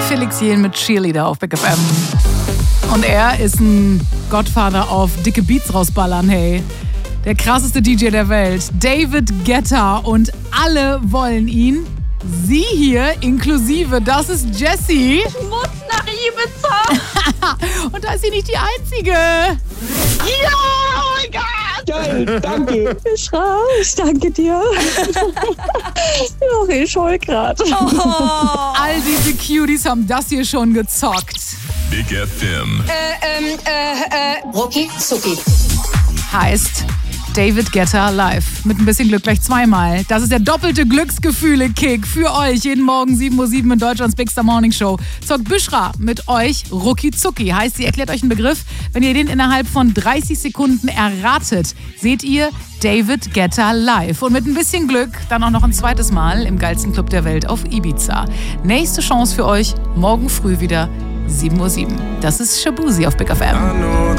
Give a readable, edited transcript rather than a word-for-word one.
Felix Jähn mit Cheerleader auf Big FM. Und er ist ein Gottvater auf dicke Beats rausballern, hey. Der krasseste DJ der Welt, David Guetta, und alle wollen ihn. Sie hier inklusive, das ist Jessie. Ich muss nach Ibiza. Und da ist sie nicht die Einzige. Ja, oh mein Gott. Geil, danke. Ich danke dir. Ach, ich heul grad. All diese Cuties haben das hier schon gezockt. Big FM. Rucki Zucki. Heißt David Guetta live. Mit ein bisschen Glück gleich zweimal. Das ist der doppelte Glücksgefühle-Kick für euch. Jeden Morgen 7:07 Uhr in Deutschlands Big Star Morning Show. Zockt Büschra mit euch Rucki Zucki. Heißt, sie erklärt euch einen Begriff. Wenn ihr den innerhalb von 30 Sekunden erratet, seht ihr David Guetta live. Und mit ein bisschen Glück dann auch noch ein zweites Mal im geilsten Club der Welt auf Ibiza. Nächste Chance für euch morgen früh wieder 7:07 Uhr. Das ist Shabuzi auf Big FM.